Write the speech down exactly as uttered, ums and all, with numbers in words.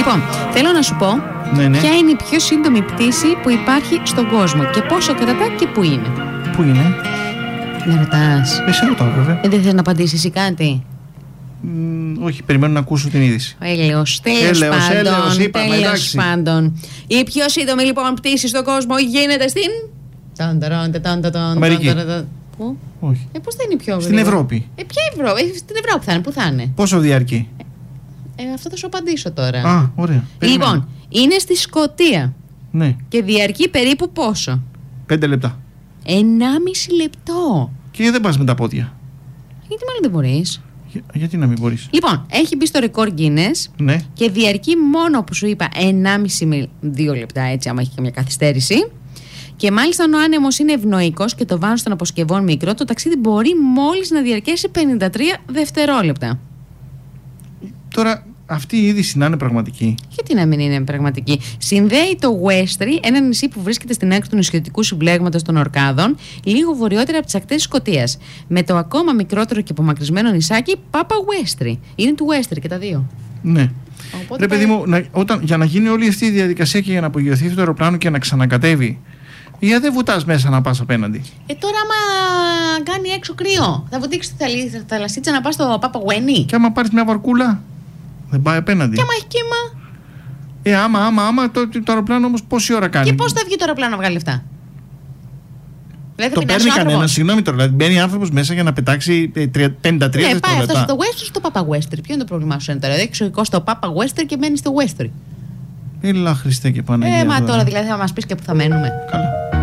Λοιπόν, θέλω να σου πω ναι, ναι. ποια είναι η πιο σύντομη πτήση που υπάρχει στον κόσμο και πόσο κρατά και πού είναι. Πού είναι? Με ρωτάς? Εσύ ρωτάω, βέβαια. Ε, δεν θες να απαντήσεις εσύ κάτι? Mm, όχι, περιμένω να ακούσω την είδηση. Έλεος, τέλος έλεος, πάντων. έλεος, είπαμε, τέλος πάντων. Η πιο σύντομη λοιπόν πτήση στον κόσμο γίνεται στην. Αμερική. Πού? Όχι. Ε, πώς θα είναι η πιο Στην Ευρώπη. Ε, ποια Ευρώπη? Ε, στην Ευρώπη θα είναι. Πού θα είναι? Πόσο διαρκεί? Ε, αυτό θα σου απαντήσω τώρα. Α, ωραία. Περιμένω. Λοιπόν, είναι στη Σκωτία. Ναι. Και διαρκεί περίπου πόσο? Πέντε λεπτά. Ενάμιση λεπτό. Και δεν πας με τα πόδια. Γιατί μάλλον δεν μπορείς. Για, γιατί να μην μπορείς? Λοιπόν, έχει μπει στο ρεκόρ Guinness. Ναι. Και διαρκεί μόνο που σου είπα ενάμιση με δύο λεπτά, έτσι, άμα έχει καμιά καθυστέρηση. Και μάλιστα, αν ο άνεμος είναι ευνοϊκός και το βάρος των αποσκευών μικρό, το ταξίδι μπορεί μόλις να διαρκέσει πενήντα τρία δευτερόλεπτα. Τώρα, αυτή η είδηση να είναι πραγματική? Γιατί να μην είναι πραγματική? Συνδέει το Westry, ένα νησί που βρίσκεται στην άκρη του νησιωτικού συμπλέγματος των Ορκάδων, λίγο βορειότερα από τις ακτές της Σκωτίας, με το ακόμα μικρότερο και απομακρυσμένο νησάκι Πάπα Westry. Είναι του Westry και τα δύο. Ναι. Οπότε Ρε παιδί μου, να, όταν, για να γίνει όλη αυτή η διαδικασία και για να απογειωθεί αυτό το αεροπλάνο και να ξανακατέβει, για δεν βουτάς μέσα να πας απέναντι. Ε, τώρα άμα κάνει έξω κρύο, θα βουτήξει τη θαλασσίτσα να πας στο Πάπα Γουένι. Και άμα πάρεις μια βαρκούλα, δεν πάει απέναντι. Και άμα έχει κύμα. Ε, άμα, άμα, άμα, το, το αεροπλάνο όμως πόση ώρα κάνει? Και πώς θα βγει το αεροπλάνο να βγάλει λεφτά? Δηλαδή το παίρνει κανένα, συγγνώμη τώρα. Δηλαδή μπαίνει άνθρωπος μέσα για να πετάξει πενήντα τρία ναι, δευτερόλεπτα. πάει αυτό στο Westry, στο Πάπα Westry. Ποιο είναι το πρόβλημά σου τώρα? Δηλαδή εξωτερικό στο Πάπα Westry και μένει στο Westry. Έλα Χριστέ και Παναγία. Ε, μα τώρα δηλαδή θα μας πεις και που θα μένουμε. Καλά.